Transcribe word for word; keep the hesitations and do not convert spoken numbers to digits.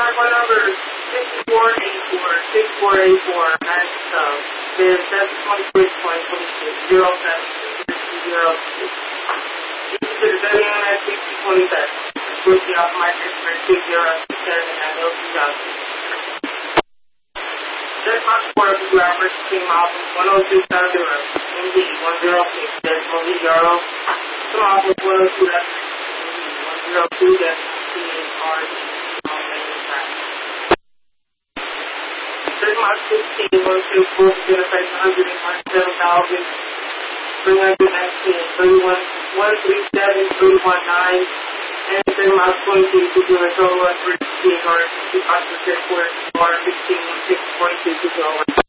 phone number six four eight four, six four eight four, that's uh, is seven twenty-six, twenty twenty-six, zero seven zero six. This is the W M S sixty twenty-seven. Switching off my transfer six zero six seven at L two thousand. Just my support of the emergency team office one oh two thousand, M D one zero six, decimal zero. Some office one oh two thousand, one zero two, decimal R D. There's my sixteen, one two four, generates one hundred twenty-seven thousand, three hundred nineteen, thirty-one, one three seven, three one nine, and there's my twenty-two, two zero, total of three sixteen, or two five six four, or sixteen, six forty-two, two zero one.